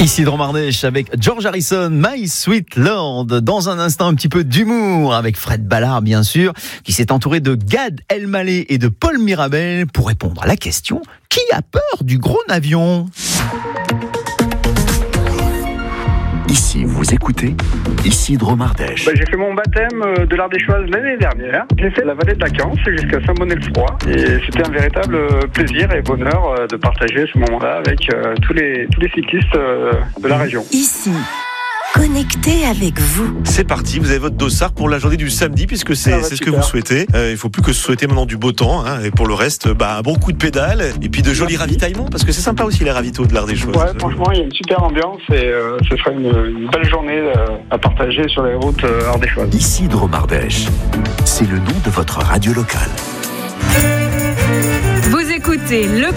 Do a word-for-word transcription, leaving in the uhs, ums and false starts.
Ici Dromardèche avec George Harrison, My Sweet Lord. Dans un instant, un petit peu d'humour avec Fred Ballard, bien sûr, qui s'est entouré de Gad Elmaleh et de Paul Mirabel pour répondre à la question: qui a peur du gros avion ? Ici, vous écoutez Ici Dromardèche. Bah, j'ai fait mon baptême de l'Ardéchoise l'année dernière. J'ai fait la vallée de la Cance jusqu'à Saint-Bonnet-le-Froid. Et c'était un véritable plaisir et bonheur de partager ce moment-là avec euh, tous les, tous les cyclistes euh, de la région. Ici, connecté avec vous. C'est parti, vous avez votre dossard pour la journée du samedi, puisque c'est, Ah bah, c'est ce que super. vous souhaitez. Euh, il faut plus que vous souhaitez maintenant du beau temps, hein, et pour le reste, bah, un bon coup de pédale, et puis de jolis Merci. ravitaillements, parce que c'est sympa aussi les ravitaux de l'Ardéchoise. Ouais, franchement, il y a une super ambiance et euh, ce sera une, une belle journée euh, à partager sur les routes euh, ardéchoises. Ici Dromardèche. C'est le nom de votre radio locale. Vous écoutez le